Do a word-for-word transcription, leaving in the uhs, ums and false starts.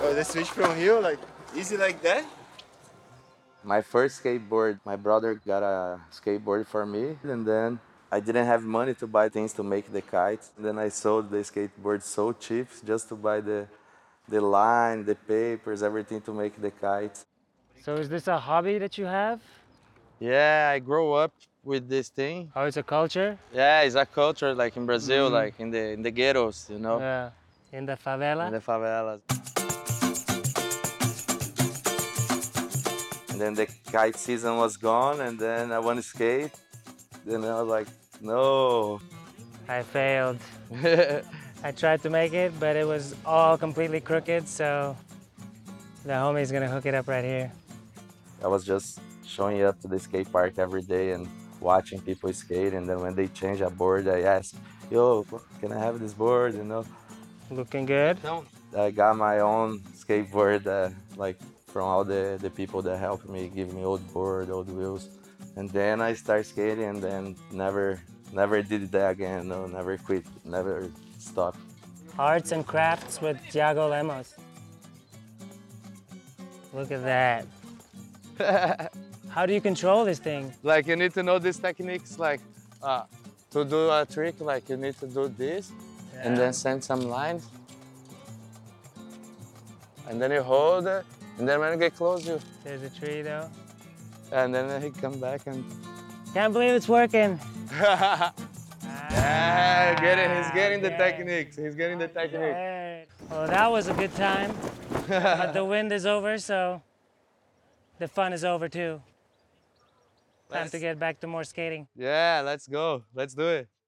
So the switch from here, like, easy like that? My first skateboard, my brother got a skateboard for me, and then I didn't have money to buy things to make the kites. And then I sold the skateboard so cheap just to buy the, the line, the papers, everything to make the kites. So is this a hobby that you have? Yeah, I grew up with this thing. Oh, it's a culture? Yeah, it's a culture like in Brazil, Mm. like in the in the ghettos, you know, Yeah. In the in favela? the favelas. And then the kite season was gone, and then I want to skate. Then I was like, no. I failed. I tried to make it, but it was all completely crooked, so the homie's gonna hook it up right here. I was just showing up to the skate park every day and watching people skate. And then when they change a board, I ask, yo, can I have this board? You know, Looking good? I got my own skateboard, uh, like from all the, the people that helped me, give me old board, old wheels. And then I start skating and then never, never did that again. No, never quit, never stopped. Arts and crafts with Thiago Lemos. Look at that. How do you control this thing? Like you need to know these techniques, like uh, to do a trick, like you need to do this Yeah. and then send some lines. And then you hold it, and then when you get close, you, There's a tree though. and then he come back and. Can't believe it's working. Yeah, get it. He's getting the Yeah. techniques. He's getting the technique. Right. Well, that was a good time, but the wind is over, so the fun is over too. Time Let's- to get back to more skating. Yeah, let's go. Let's do it.